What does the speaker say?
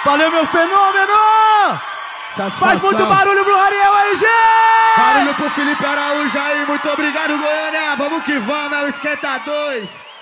Valeu, meu fenômeno! Satisfação. Faz muito barulho pro Ariel aí, gente! Barulho pro Felipe Araújo aí, muito obrigado, Goiânia. Vamos que vamos, é o Esquenta 2.